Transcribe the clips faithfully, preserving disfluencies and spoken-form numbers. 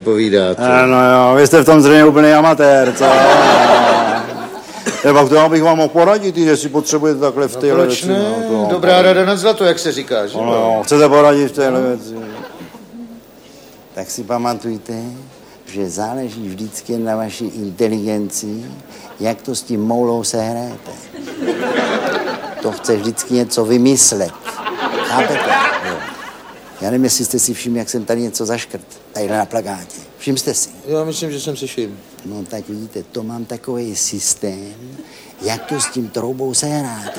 povídáte. No jo, vy jste v tom zřejmě úplný amatér, co? Nebo k tomu bych vám mohl poradit, jestli potřebujete takhle v téhle no, věci. Ne? No, dobrá rada nad zlato, jak se říká, že? No, no, chcete poradit v téhle věci. Tak si pamatujte, že záleží vždycky na vaší inteligenci, jak to s tím moulou sehrajete. To chce vždycky něco vymyslet. Chápete? Jo. Já nevím, jestli jste si všimli, jak jsem tady něco zaškrt. Tadyhle na plakátě. Všiml jste si? Já myslím, že jsem si všiml. No tak vidíte, to mám takový systém, jak to s tím troubou sehrát.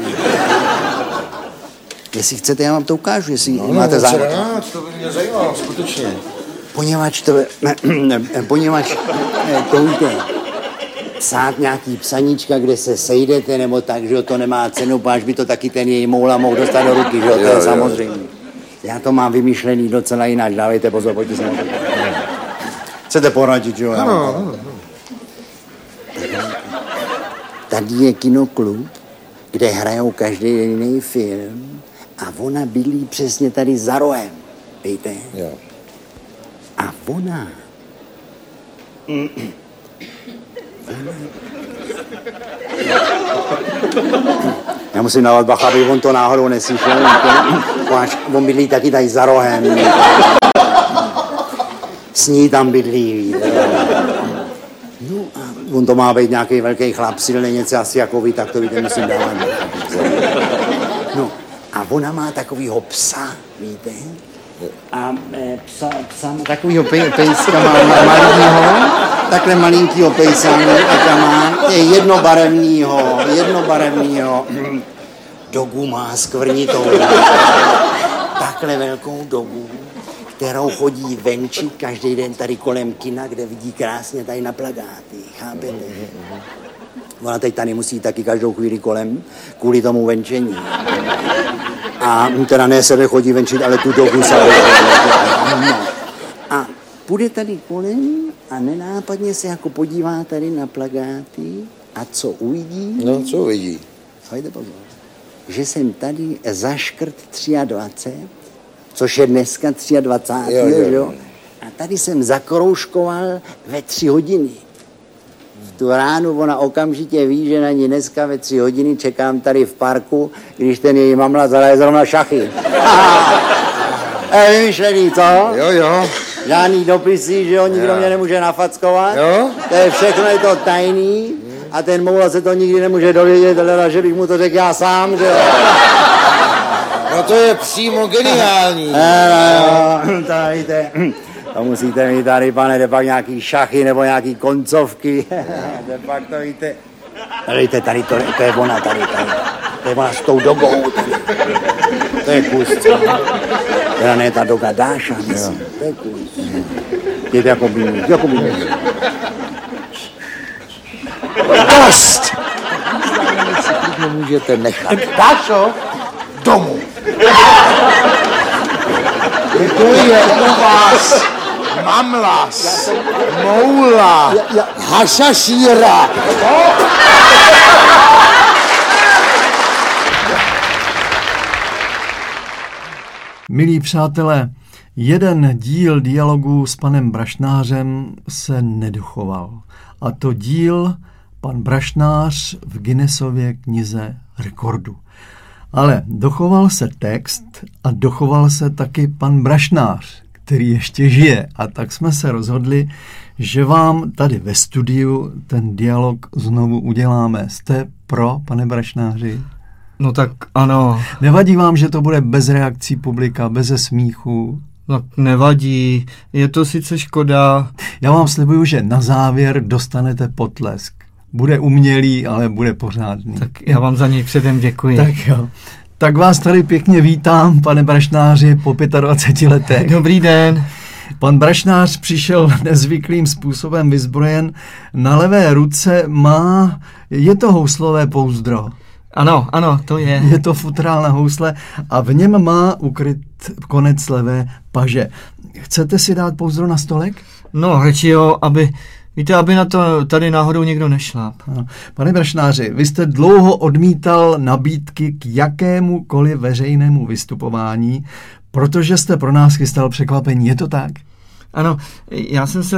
Jestli chcete, já vám to ukážu, jestli no, máte no, zájem. To by mě zajímalo, skutečně. Poněvadž to, poněvadž to víte, psát nějaký psaníčka, kde se sejdete, nebo tak, že to nemá cenu, páč by to taky ten její moula mohl dostat do ruky, že jo, to je samozřejmě. Já to mám vymyšlený docela jinak, dávejte pozor, pojďte se. Chcete poradit, že jo? Ano, ano. Tady je kinoklub, kde hrajou každý jiný film a ona bydlí přesně tady za rohem, víte? Jo. A ona... Mm. Já musím dávat bacha, aby on to náhodou neslyšel. On bydlí taky tady za rohem. S ní tam bydlí, víte. No a on to má být nějaký velký chlap, silný něco asi jako vy, tak to víte, musím dávat. No a ona má takovýho psa, víte. A e, psa, psa, takovýho pej, pejska má malýho, takhle malinkýho pejsa, a má je jednobarevnýho, jednobarevnýho. Dogu má skvrnitou, takhle velkou dogu, kterou chodí venčit každý den tady kolem kina, kde vidí krásně tady na plakáty, chápete? Ona teď tady musí taky každou chvíli kolem, kvůli tomu venčení. A teda ne sebe chodí venčit, ale tu dobu se. No. A půjde tady kolem a nenápadně se jako podívá tady na plakáty a co uvidí? No, co uvidí? Hojde pozor. Že jsem tady zaškrt dvacet tři, což je dneska dvacátého třetího, jo, jo. jo? A tady jsem zakroužkoval ve tři hodiny. V tu ránu ona okamžitě ví, že na ní dneska ve tři hodiny čekám tady v parku, když ten její mamla zahraje zrovna šachy. Je vymyšlený, co? Jo, jo. Žádný dopisy, že jo, nikdo jo. Mě nemůže nafackovat. Jo? To je všechno, je to tajný. A ten moula se to nikdy nemůže dovědět, ale že bych mu to řekl já sám, že jo. No to je přímo geniální. No, no, to víte, to musíte mít tady, pane, jde pak nějaký šachy nebo nějaký koncovky. Jde pak to víte. Víte, tady to, to je ona tady, tady. To je ona s tou dogou. Tady. To je kus, co? Teda ne ta doga Dáša, myslím. To je kus. Je to jako by, jako by. Dost! Nemůžete nechat. Dášo, domů. To je u vás mamlas, moula, hašašíra. Milí přátelé, jeden díl dialogu s panem Brašnářem se nedochoval. A to díl pan Brašnář v Guinnessově knize rekordů. Ale dochoval se text a dochoval se taky pan Brašnář, který ještě žije. A tak jsme se rozhodli, že vám tady ve studiu ten dialog znovu uděláme. Jste pro, pane Brašnáři? No tak ano. Nevadí vám, že to bude bez reakcí publika, bez smíchu? Tak nevadí, je to sice škoda. Já vám slibuju, že na závěr dostanete potlesk. Bude umělý, ale bude pořádný. Tak já vám za něj předem děkuji. Tak jo. Tak vás tady pěkně vítám, pane Brašnáři, po dvaceti pěti letech. Dobrý den. Pan Brašnář přišel nezvyklým způsobem vyzbrojen. Na levé ruce má, je to houslové pouzdro. Ano, ano, to je. Je to futrál na housle a v něm má ukryt konec levé paže. Chcete si dát pouzdro na stolek? No, radši jo, aby, víte, aby na to tady náhodou někdo nešláp. Pane Brašnáři, vy jste dlouho odmítal nabídky k jakémukoliv veřejnému vystupování, protože jste pro nás chystal překvapení, je to tak? Ano, já jsem se